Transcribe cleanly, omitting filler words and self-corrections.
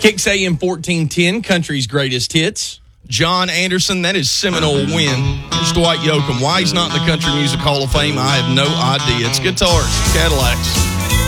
Kicks AM 1410, country's greatest hits. John Anderson, that is Seminole Wind. There's Dwight Yoakam. Why he's not in the Country Music Hall of Fame, I have no idea. It's guitars, Cadillacs.